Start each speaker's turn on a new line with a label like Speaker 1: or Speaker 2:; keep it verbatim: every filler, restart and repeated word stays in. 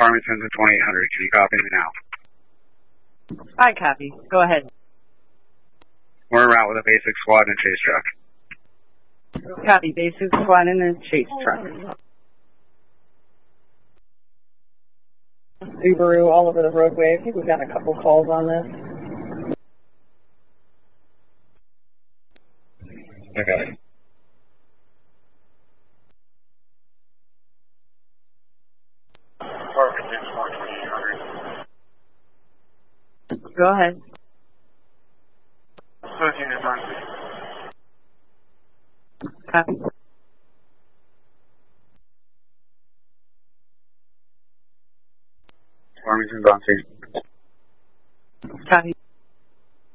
Speaker 1: Farmington's at twenty-eight hundred. Can you copy me now?
Speaker 2: I copy. Go ahead.
Speaker 1: We're en route with a basic squad and a chase truck.
Speaker 2: Copy. Basic squad and a chase truck. Subaru all over the roadway. I think we've got a couple calls on this.
Speaker 1: Okay. Farmington's twenty-eight hundred.
Speaker 2: Go ahead.
Speaker 1: thirteen is on.
Speaker 2: Copy.
Speaker 1: Farmington's on scene.
Speaker 2: Copy.